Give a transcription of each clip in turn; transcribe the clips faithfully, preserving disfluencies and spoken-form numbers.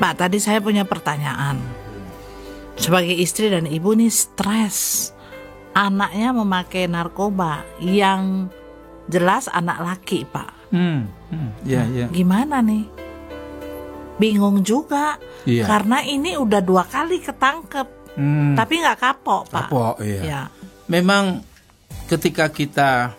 Pak, tadi saya punya pertanyaan. Sebagai istri dan ibu nih stres, anaknya memakai narkoba yang jelas anak laki, Pak. Hmm, hmm, ya, ya. Gimana nih? Bingung juga, Iya. karena ini udah dua kali ketangkep, Hmm. tapi nggak kapok, Pak. Kapok, iya. Ya. Memang ketika kita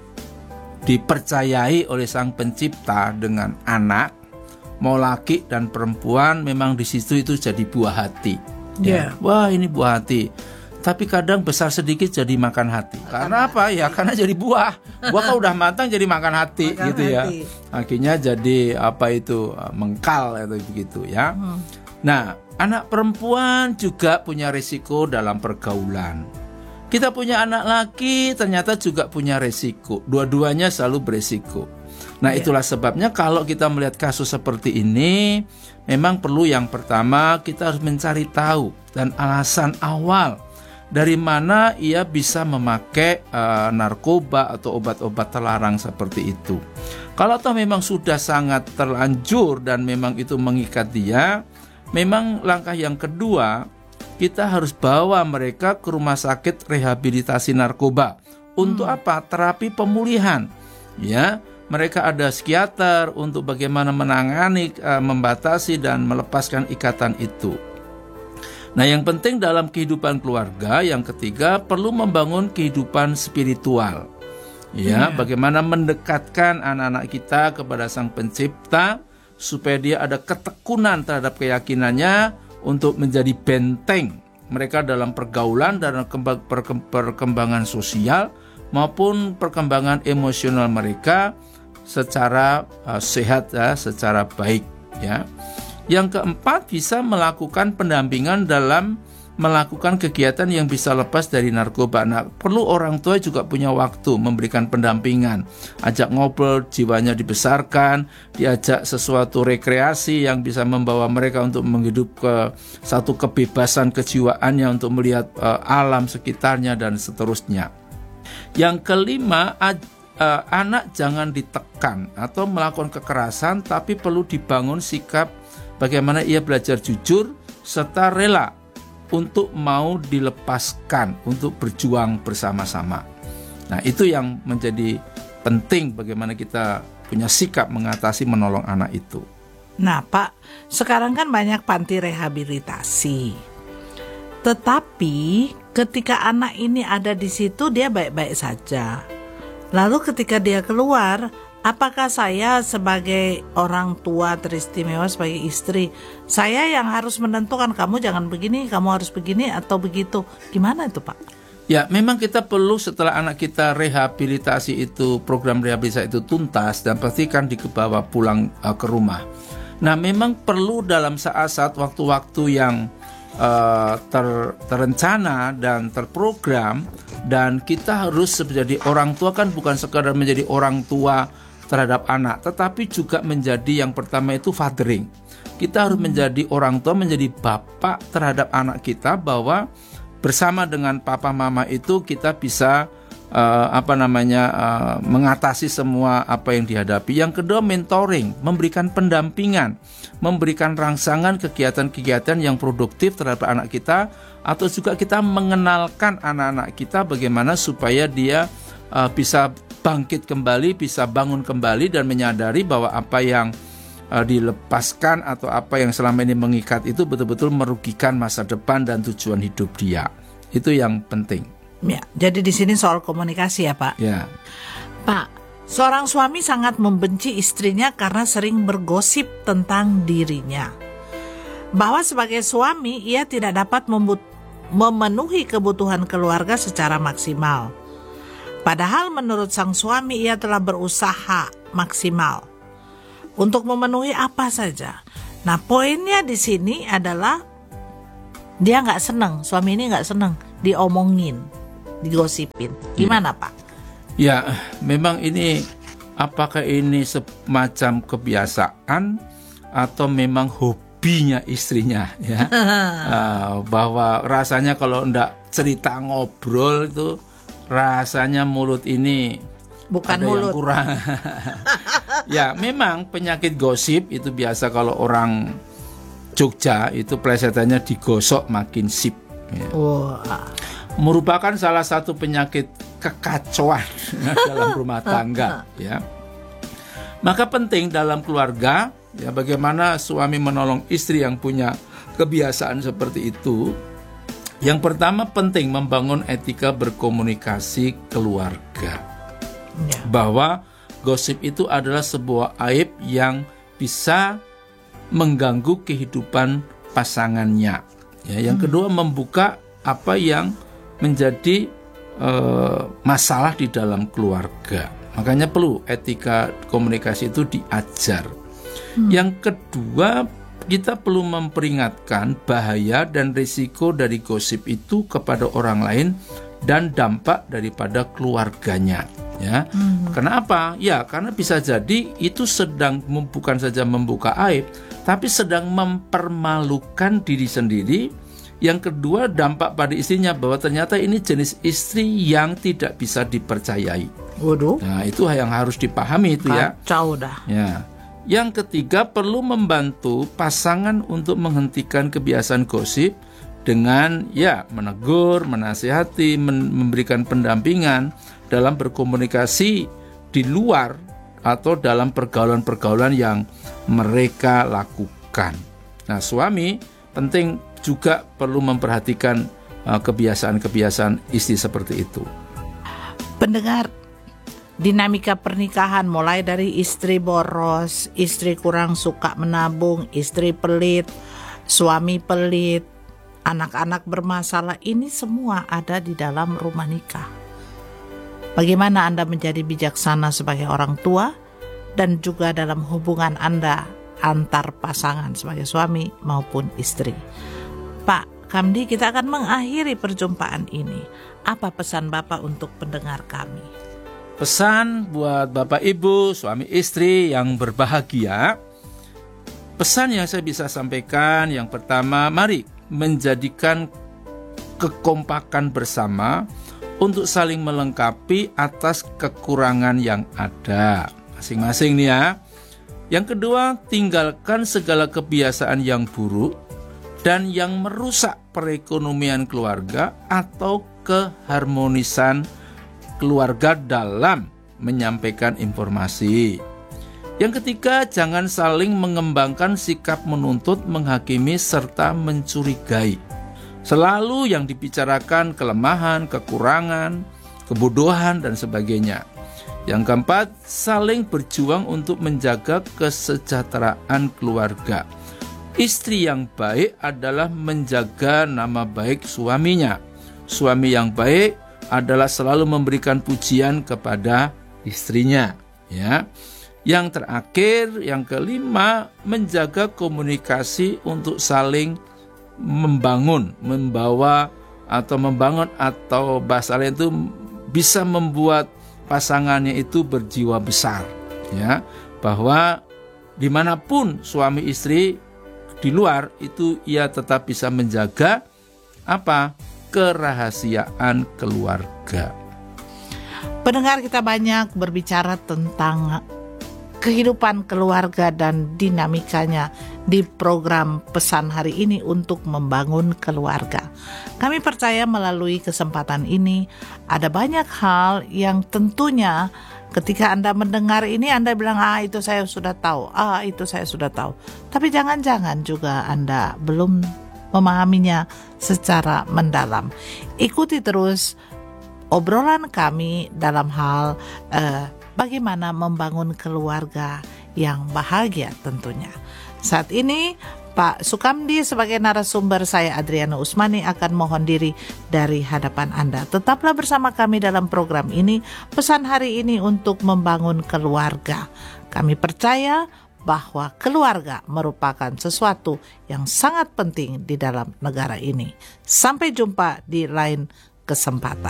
dipercayai oleh Sang Pencipta dengan anak, mau laki dan perempuan, memang di situ itu jadi buah hati. Ya. Wah, ini buah hati. Tapi kadang besar sedikit jadi makan hati. Karena apa? Ya karena jadi buah. Buah kalau udah matang jadi makan hati Makan gitu hati. ya. Akhirnya jadi apa itu mengkal atau begitu ya. Hmm. Nah, anak perempuan juga punya risiko dalam pergaulan. Kita punya anak laki ternyata juga punya risiko. Dua-duanya selalu berisiko. Nah, Ya. itulah sebabnya kalau kita melihat kasus seperti ini, memang perlu yang pertama kita harus mencari tahu dan alasan awal dari mana ia bisa memakai uh, narkoba atau obat-obat terlarang seperti itu. Kalau toh memang sudah sangat terlanjur dan memang itu mengikat dia, memang langkah yang kedua kita harus bawa mereka ke rumah sakit rehabilitasi narkoba. Untuk hmm. apa? Terapi pemulihan. Ya, mereka ada psikiater untuk bagaimana menangani, uh, membatasi dan melepaskan ikatan itu. Nah, yang penting dalam kehidupan keluarga, yang ketiga perlu membangun kehidupan spiritual. Ya, yeah. Bagaimana mendekatkan anak-anak kita kepada Sang Pencipta supaya dia ada ketekunan terhadap keyakinannya untuk menjadi benteng mereka dalam pergaulan dan perkembangan sosial maupun perkembangan emosional mereka secara uh, sehat ya, secara baik ya. Yang keempat, bisa melakukan pendampingan dalam melakukan kegiatan yang bisa lepas dari narkoba. Nah, perlu orang tua juga punya waktu memberikan pendampingan, ajak ngobrol, jiwanya dibesarkan, diajak sesuatu rekreasi yang bisa membawa mereka untuk menghidup ke satu kebebasan kejiwaannya untuk melihat uh, alam sekitarnya dan seterusnya. Yang kelima, aj- uh, anak jangan ditekan atau melakukan kekerasan, tapi perlu dibangun sikap bagaimana ia belajar jujur serta rela untuk mau dilepaskan, untuk berjuang bersama-sama. Nah, itu yang menjadi penting bagaimana kita punya sikap mengatasi menolong anak itu. Nah, Pak, sekarang kan banyak panti rehabilitasi. Tetapi ketika anak ini ada di situ dia baik-baik saja. Lalu ketika dia keluar, apakah saya sebagai orang tua teristimewa, sebagai istri, saya yang harus menentukan kamu jangan begini, kamu harus begini atau begitu? Gimana itu, Pak? Ya, memang kita perlu setelah anak kita rehabilitasi itu, program rehabilitasi itu tuntas dan pastikan dibawa pulang uh, ke rumah. Nah, memang perlu dalam saat-saat waktu-waktu yang uh, ter, terencana dan terprogram, dan kita harus menjadi orang tua kan bukan sekadar menjadi orang tua terhadap anak, tetapi juga menjadi yang pertama itu fathering. Kita harus menjadi orang tua, menjadi bapak terhadap anak kita, bahwa bersama dengan papa mama itu kita bisa uh, apa namanya uh, mengatasi semua apa yang dihadapi. Yang kedua, mentoring, memberikan pendampingan, memberikan rangsangan kegiatan-kegiatan yang produktif terhadap anak kita, atau juga kita mengenalkan anak-anak kita bagaimana supaya dia uh, bisa bangkit kembali, bisa bangun kembali dan menyadari bahwa apa yang uh, dilepaskan atau apa yang selama ini mengikat itu betul-betul merugikan masa depan dan tujuan hidup dia. Itu yang penting. Ya, jadi di sini soal komunikasi ya, Pak. Ya. Pak, seorang suami sangat membenci istrinya karena sering bergosip tentang dirinya. Bahwa sebagai suami ia tidak dapat membut- memenuhi kebutuhan keluarga secara maksimal. Padahal menurut sang suami ia telah berusaha maksimal untuk memenuhi apa saja. Nah, poinnya di sini adalah dia nggak seneng, suami ini nggak seneng diomongin, digosipin. Gimana, ya, Pak? Ya, memang ini apakah ini semacam kebiasaan atau memang hobinya istrinya, ya? uh, bahwa rasanya kalau enggak cerita ngobrol itu rasanya mulut ini bukan ada mulut yang kurang. Ya, memang penyakit gosip itu biasa kalau orang Jogja itu plesetannya digosok makin sip. Ya. Wah. Merupakan salah satu penyakit kekacauan dalam rumah tangga. Ya. Maka penting dalam keluarga, ya, bagaimana suami menolong istri yang punya kebiasaan seperti itu. Yang pertama penting membangun etika berkomunikasi keluarga. Ya. Bahwa gosip itu adalah sebuah aib yang bisa mengganggu kehidupan pasangannya. Ya, yang hmm. kedua membuka apa yang menjadi uh, masalah di dalam keluarga. Makanya perlu etika komunikasi itu diajar. Hmm. Yang kedua, kita perlu memperingatkan bahaya dan risiko dari gosip itu kepada orang lain dan dampak daripada keluarganya. Ya, hmm. Kenapa? Ya, karena bisa jadi itu sedang bukan saja membuka aib, tapi sedang mempermalukan diri sendiri. Yang kedua, dampak pada istrinya bahwa ternyata ini jenis istri yang tidak bisa dipercayai. Waduh. Nah, itu yang harus dipahami itu ya. Kacau dah. Ya. Yang ketiga, perlu membantu pasangan untuk menghentikan kebiasaan gosip dengan ya menegur, menasihati, men- memberikan pendampingan dalam berkomunikasi di luar atau dalam pergaulan-pergaulan yang mereka lakukan. Nah, suami penting juga perlu memperhatikan uh, kebiasaan-kebiasaan istri seperti itu. Pendengar, dinamika pernikahan mulai dari istri boros, istri kurang suka menabung, istri pelit, suami pelit, anak-anak bermasalah, ini semua ada di dalam rumah nikah. Bagaimana Anda menjadi bijaksana sebagai orang tua dan juga dalam hubungan Anda antar pasangan sebagai suami maupun istri. Pak Kamdi, kita akan mengakhiri perjumpaan ini. Apa pesan Bapak untuk pendengar kami? Pesan buat Bapak Ibu, suami istri yang berbahagia. Pesan yang saya bisa sampaikan, yang pertama, mari menjadikan kekompakan bersama untuk saling melengkapi atas kekurangan yang ada masing-masing nih ya. Yang kedua, tinggalkan segala kebiasaan yang buruk dan yang merusak perekonomian keluarga atau keharmonisan keluarga dalam menyampaikan informasi. Yang ketiga, jangan saling mengembangkan sikap menuntut, menghakimi, serta mencurigai. Selalu yang dibicarakan kelemahan, kekurangan, kebodohan, dan sebagainya. Yang keempat, saling berjuang untuk menjaga kesejahteraan keluarga. Istri yang baik adalah menjaga nama baik suaminya. Suami yang baik adalah selalu memberikan pujian kepada istrinya. Ya. Yang terakhir, yang kelima, menjaga komunikasi untuk saling membangun, membawa atau membangun atau bahasa lain itu bisa membuat pasangannya itu berjiwa besar. Ya, bahwa dimanapun suami istri di luar itu ia tetap bisa menjaga apa? Kerahasiaan keluarga. Pendengar, kita banyak berbicara tentang kehidupan keluarga dan dinamikanya di program pesan hari ini untuk membangun keluarga. Kami percaya melalui kesempatan ini ada banyak hal yang tentunya ketika Anda mendengar ini Anda bilang, ah itu saya sudah tahu, ah itu saya sudah tahu. Tapi jangan-jangan juga Anda belum memahaminya secara mendalam. Ikuti terus obrolan kami dalam hal uh, bagaimana membangun keluarga yang bahagia tentunya. Saat ini Pak Sukamdi sebagai narasumber, saya Adriana Usmani akan mohon diri dari hadapan Anda. Tetaplah bersama kami dalam program ini, pesan hari ini untuk membangun keluarga. Kami percaya bahwa keluarga merupakan sesuatu yang sangat penting di dalam negara ini. Sampai jumpa di lain kesempatan.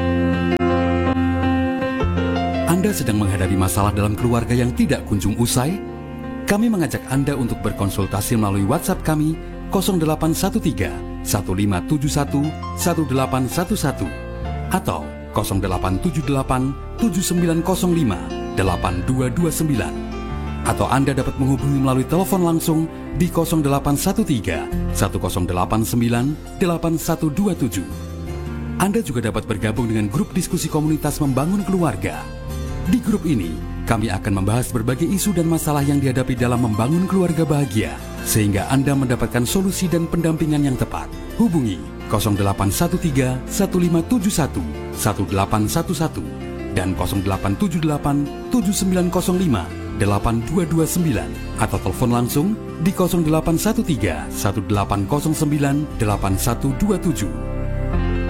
Anda sedang menghadapi masalah dalam keluarga yang tidak kunjung usai? Kami mengajak Anda untuk berkonsultasi melalui WhatsApp kami nol delapan satu tiga satu lima tujuh satu satu delapan satu satu atau nol delapan tujuh delapan tujuh sembilan nol lima delapan dua dua sembilan. atau Anda dapat menghubungi melalui telepon langsung di nol delapan satu tiga, satu nol delapan sembilan, delapan satu dua tujuh. Anda juga dapat bergabung dengan grup diskusi komunitas Membangun Keluarga. Di grup ini, kami akan membahas berbagai isu dan masalah yang dihadapi dalam membangun keluarga bahagia, sehingga Anda mendapatkan solusi dan pendampingan yang tepat. Hubungi nol delapan satu tiga, satu lima tujuh satu, satu delapan satu satu dan nol delapan tujuh delapan, tujuh sembilan nol lima, delapan dua dua sembilan atau telepon langsung di nol delapan satu tiga, satu delapan nol sembilan, delapan satu dua tujuh.